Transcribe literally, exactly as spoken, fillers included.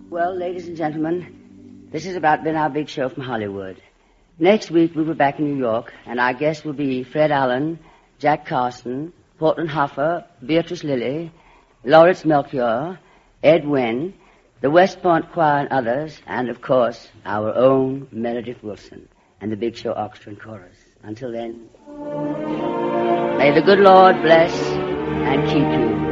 Well, ladies and gentlemen, this has about been our big show from Hollywood. Next week we'll be back in New York, and our guests will be Fred Allen, Jack Carson, Portland Hoffer, Beatrice Lilly, Lawrence Melchior, Ed Wynn, the West Point Choir and others, and, of course, our own Meredith Wilson and the Big Show Orchestra and Chorus. Until then, may the good Lord bless and keep you.